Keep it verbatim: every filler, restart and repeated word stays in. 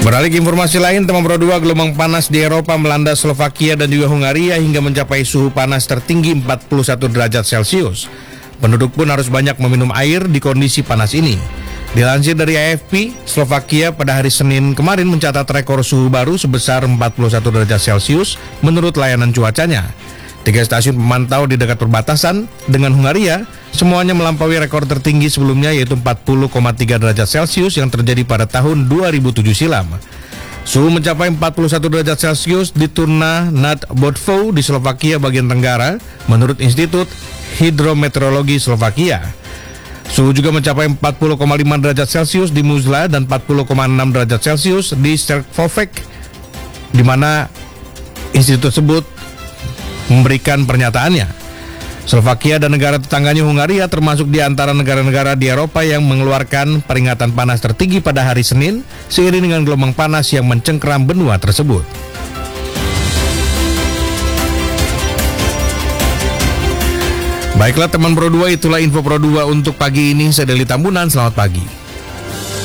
Beralih ke informasi lain, teman Pro dua, gelombang panas di Eropa melanda Slovakia dan juga Hungaria hingga mencapai suhu panas tertinggi empat puluh satu derajat Celcius. Penduduk pun harus banyak meminum air di kondisi panas ini. Dilansir dari A F P, Slovakia pada hari Senin kemarin mencatat rekor suhu baru sebesar empat puluh satu derajat Celcius menurut layanan cuacanya. Tiga stasiun pemantau di dekat perbatasan dengan Hungaria semuanya melampaui rekor tertinggi sebelumnya, yaitu empat puluh koma tiga derajat Celcius yang terjadi pada tahun dua ribu tujuh silam. Suhu mencapai empat puluh satu derajat Celcius di Turna nad Bodvou di Slovakia bagian tenggara menurut Institut Hidrometeorologi Slovakia. Suhu juga mencapai empat puluh koma lima derajat Celcius di Muzla dan empat puluh koma enam derajat Celcius di Čerkovec, di mana institut tersebut memberikan pernyataannya. Slovakia dan negara tetangganya Hungaria termasuk di antara negara-negara di Eropa yang mengeluarkan peringatan panas tertinggi pada hari Senin seiring dengan gelombang panas yang mencengkeram benua tersebut. Baiklah teman Pro dua, itulah info Pro dua untuk pagi ini. Saya Deli Tambunan, selamat pagi.